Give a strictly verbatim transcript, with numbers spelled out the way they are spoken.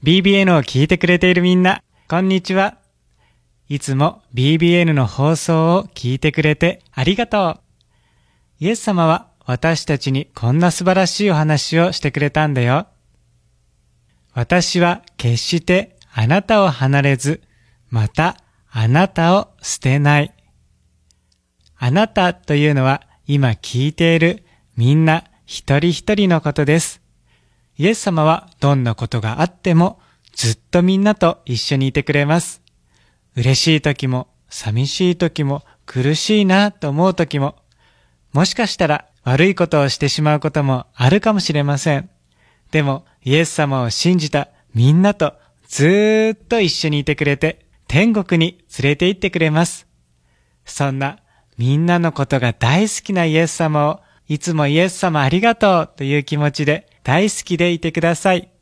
ビービーエヌ を聞いてくれているみんな、こんにちは。いつも ビービーエヌ の放送を聞いてくれてありがとう。イエス様は私たちにこんな素晴らしいお話をしてくれたんだよ。私は決してあなたを離れず、またあなたを捨てない。あなたというのは今聞いているみんな一人一人のことです。イエス様はどんなことがあってもずっとみんなと一緒にいてくれます。嬉しい時も寂しい時も苦しいなと思う時も、もしかしたら悪いことをしてしまうこともあるかもしれません。でもイエス様を信じたみんなとずーっと一緒にいてくれて天国に連れて行ってくれます。そんなみんなのことが大好きなイエス様をいつもイエス様ありがとうという気持ちで大好きでいてください。